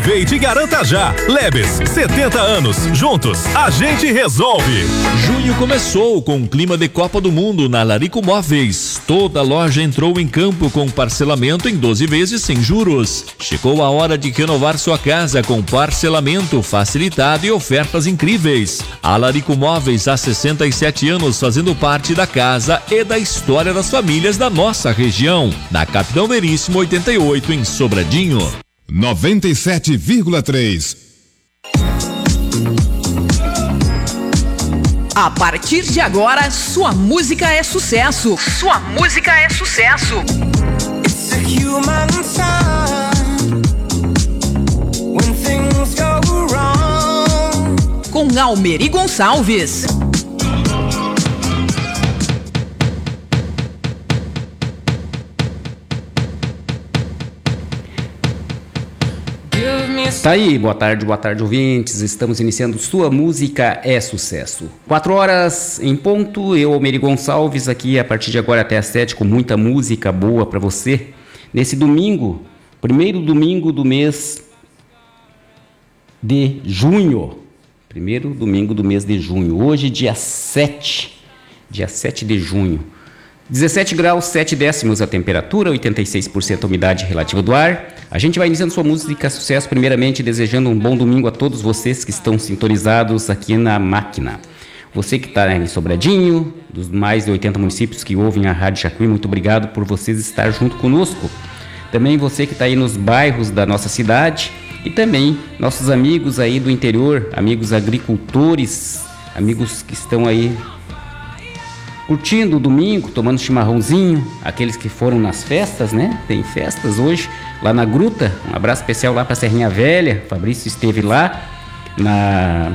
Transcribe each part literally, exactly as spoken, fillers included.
Aproveite e garanta já. Lebes, setenta anos. Juntos, a gente resolve. Junho começou com um clima de Copa do Mundo na Larico Móveis. Toda loja entrou em campo com parcelamento em doze vezes sem juros. Chegou a hora de renovar sua casa com parcelamento facilitado e ofertas incríveis. A Larico Móveis há sessenta e sete anos fazendo parte da casa e da história das famílias da nossa região. Na Capitão Veríssimo oitenta e oito, em Sobradinho. noventa e sete vírgula três. A partir de agora, sua música é sucesso. Sua música é sucesso. It's a human sign when things go wrong. Com Almeri Gonçalves. Tá aí, boa tarde, boa tarde, ouvintes. Estamos iniciando Sua Música é Sucesso. Quatro horas em ponto, eu, Almeri Gonçalves, aqui a partir de agora até às sete, com muita música boa pra você. Nesse domingo, primeiro domingo do mês de junho. Primeiro domingo do mês de junho. Hoje, dia sete. Dia sete de junho. dezessete graus, sete décimos a temperatura, oitenta e seis por cento a umidade relativa do ar. A gente vai iniciando Sua Música Sucesso, primeiramente desejando um bom domingo a todos vocês que estão sintonizados aqui na máquina. Você que está em Sobradinho, dos mais de oitenta municípios que ouvem a Rádio Jacuí, muito obrigado por vocês estar junto conosco. Também você que está aí nos bairros da nossa cidade e também nossos amigos aí do interior, amigos agricultores, amigos que estão aí curtindo o domingo, tomando chimarrãozinho, aqueles que foram nas festas, né? Tem festas hoje lá na Gruta. Um abraço especial lá para Serrinha Velha. Fabrício esteve lá na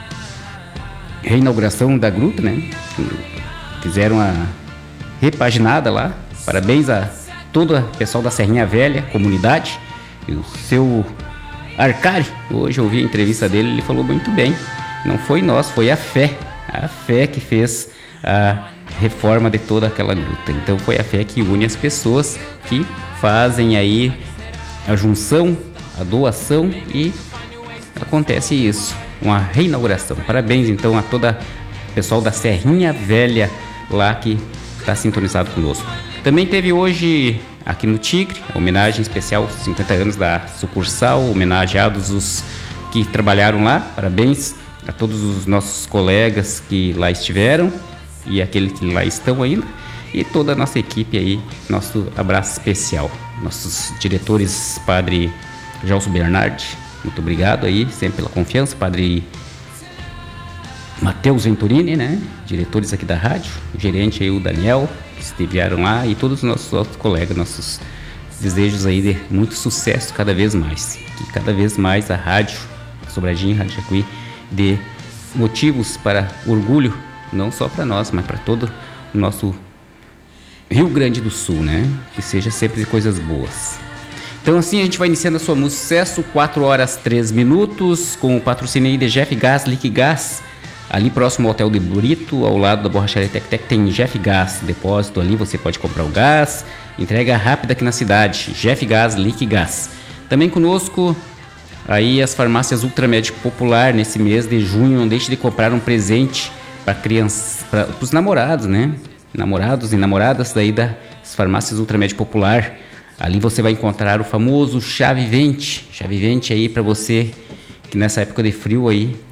reinauguração da Gruta, né? Fizeram a repaginada lá. Parabéns a todo o pessoal da Serrinha Velha, comunidade. E o seu Arcari, hoje eu ouvi a entrevista dele, ele falou muito bem. Não foi nós, foi a fé. A fé que fez a reforma de toda aquela gruta. Então foi a fé que une as pessoas que fazem aí a junção, a doação e acontece isso, uma reinauguração. Parabéns então a todo o pessoal da Serrinha Velha lá que está sintonizado conosco. Também teve hoje aqui no Tigre, a homenagem especial, cinquenta anos da sucursal, homenageados os que trabalharam lá. Parabéns a todos os nossos colegas que lá estiveram e aqueles que lá estão ainda, e toda a nossa equipe aí, nosso abraço especial. Nossos diretores, Padre Gelson Bernardi, muito obrigado aí, sempre pela confiança. Padre Matheus Venturini, né? Diretores aqui da rádio, o gerente aí, o Daniel, que estiveram lá, e todos os nossos outros colegas, nossos desejos aí de muito sucesso cada vez mais. Que cada vez mais a rádio Sobradinho, Rádio Jacuí, dê motivos para orgulho, não só para nós, mas para todo o nosso Rio Grande do Sul, né? Que seja sempre de coisas boas. Então assim a gente vai iniciando a Sua Música Sucesso, quatro horas três minutos, com o patrocínio aí de Jeff Gás, Liquigás, ali próximo ao Hotel de Burito, ao lado da borracharia Tec Tec, tem Jeff Gás, depósito ali, você pode comprar o gás, entrega rápida aqui na cidade, Jeff Gás, Liquigás. Também conosco aí as farmácias Ultramédico Popular, nesse mês de junho, não deixe de comprar um presente para crianças, para os namorados, né? Namorados e namoradas daí das farmácias Ultramédico Popular. Ali você vai encontrar o famoso chá vivente, chá vivente aí para você que nessa época de frio aí